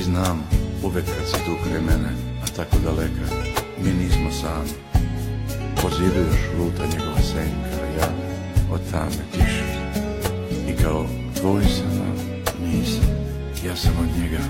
I znam, uvek kad si tu kraj mene, a tako daleka, mi nismo sami. Po zidu još luta njegova senka, ja od tame tiše. I kao tvoj sam, nisam, ja sam od njega